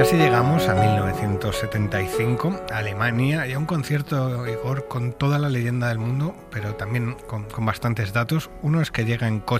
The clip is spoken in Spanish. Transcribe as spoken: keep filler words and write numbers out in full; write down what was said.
así llegamos a mil novecientos setenta y cinco, Alemania, y a un concierto, Igor, con toda la leyenda del mundo, pero también con, con bastantes datos. Uno es que llega en coche